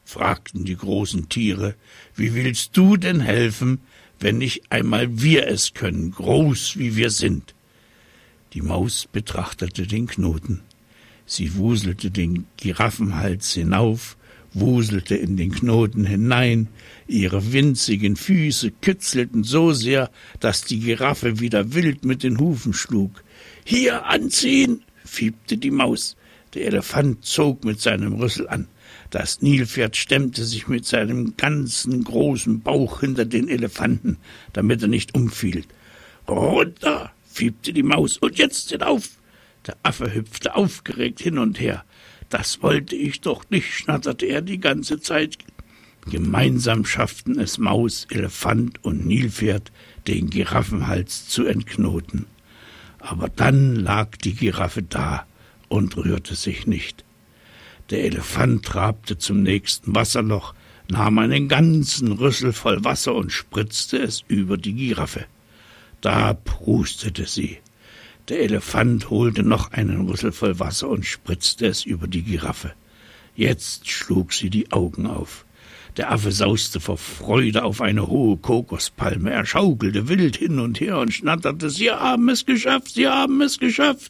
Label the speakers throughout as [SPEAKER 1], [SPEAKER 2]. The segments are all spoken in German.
[SPEAKER 1] fragten die großen Tiere, wie willst du denn helfen, wenn nicht einmal wir es können, groß wie wir sind? Die Maus betrachtete den Knoten. Sie wuselte den Giraffenhals hinauf, wuselte in den Knoten hinein, ihre winzigen Füße kitzelten so sehr, dass die Giraffe wieder wild mit den Hufen schlug. »Hier anziehen«, fiebte die Maus. Der Elefant zog mit seinem Rüssel an. Das Nilpferd stemmte sich mit seinem ganzen großen Bauch hinter den Elefanten, damit er nicht umfiel. »Runter«, fiebte die Maus, »und jetzt hinauf!« Der Affe hüpfte aufgeregt hin und her. »Das wollte ich doch nicht«, schnatterte er die ganze Zeit. Gemeinsam schafften es Maus, Elefant und Nilpferd, den Giraffenhals zu entknoten. Aber dann lag die Giraffe da und rührte sich nicht. Der Elefant trabte zum nächsten Wasserloch, nahm einen ganzen Rüssel voll Wasser und spritzte es über die Giraffe. Da prustete sie. Der Elefant holte noch einen Rüssel voll Wasser und spritzte es über die Giraffe. Jetzt schlug sie die Augen auf. Der Affe sauste vor Freude auf eine hohe Kokospalme. Er schaukelte wild hin und her und schnatterte, »Sie haben es geschafft, Sie haben es geschafft!«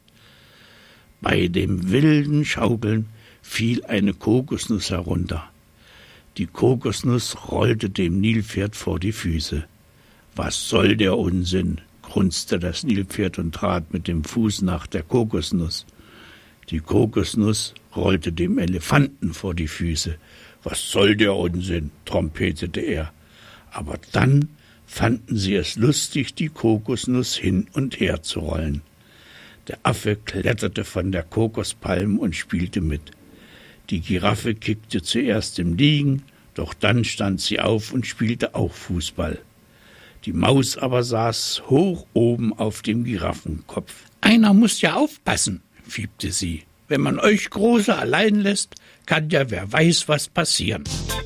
[SPEAKER 1] Bei dem wilden Schaukeln fiel eine Kokosnuss herunter. Die Kokosnuss rollte dem Nilpferd vor die Füße. »Was soll der Unsinn?«, grunzte das Nilpferd und trat mit dem Fuß nach der Kokosnuss. Die Kokosnuss rollte dem Elefanten vor die Füße. »Was soll der Unsinn?«, trompetete er. Aber dann fanden sie es lustig, die Kokosnuss hin und her zu rollen. Der Affe kletterte von der Kokospalme und spielte mit. Die Giraffe kickte zuerst im Liegen, doch dann stand sie auf und spielte auch Fußball. Die Maus aber saß hoch oben auf dem Giraffenkopf. »Einer muss ja aufpassen«, fiebte sie. »Wenn man euch Große allein lässt, kann ja wer weiß was passieren.«